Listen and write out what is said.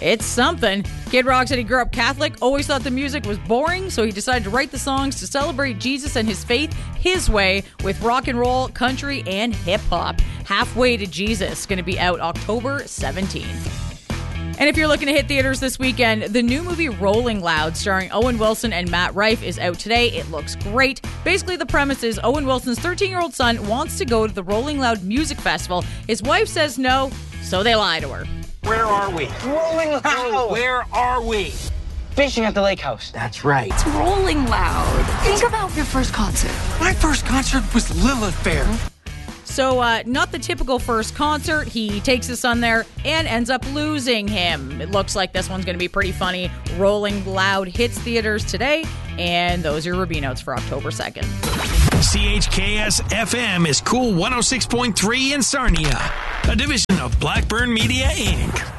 It's something. Kid Rock said he grew up Catholic, always thought the music was boring, so he decided to write the songs to celebrate Jesus and his faith his way with rock and roll, country, and hip-hop. Halfway to Jesus, going to be out October 17th. And if you're looking to hit theaters this weekend, the new movie Rolling Loud, starring Owen Wilson and Matt Rife, is out today. It looks great. Basically, the premise is Owen Wilson's 13-year-old son wants to go to the Rolling Loud Music Festival. His wife says no, so they lie to her. Where are we? Rolling Loud. Where are we? Fishing at the lake house. That's right. It's Rolling Loud. Think about your first concert. My first concert was Lilith Fair. So, not the typical first concert. He takes his son there and ends up losing him. It looks like this one's going to be pretty funny. Rolling Loud hits theaters today, and those are your Ruby Notes for October 2nd. CHKS-FM is Cool 106.3 in Sarnia, a division of Blackburn Media, Inc.